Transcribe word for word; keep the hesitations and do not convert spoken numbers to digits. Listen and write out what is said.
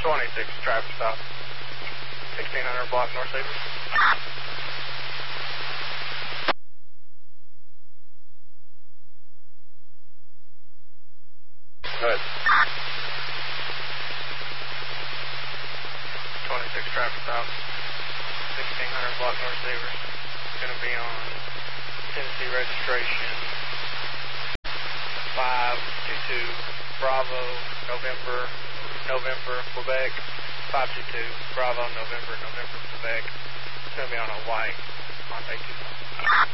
twenty-six, traffic stop. sixteen hundred block North Sabres. Good. twenty-six, traffic stop. sixteen hundred block North Sabres. It's going to be on Tennessee registration five two two Bravo November November Quebec five two two Bravo November November Quebec. It's going to be on a white Hyundai Tucson.